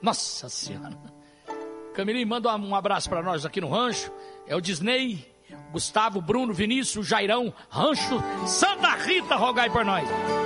Nossa Senhora. Camilinho, manda um abraço para nós aqui no rancho. É o Disney, Gustavo, Bruno, Vinícius, Jairão, Rancho Santa Rita, rogai por nós.